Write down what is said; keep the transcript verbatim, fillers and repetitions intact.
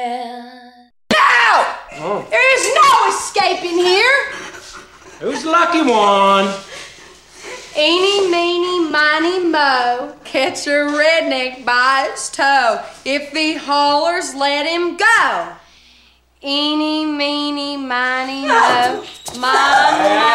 No! Oh. There is no escaping here. Who's the lucky one? Eeny, meeny, miny, mo. Catch a redneck by its toe. If he hollers, let him go. Eeny, meeny, miny, mo. Mama.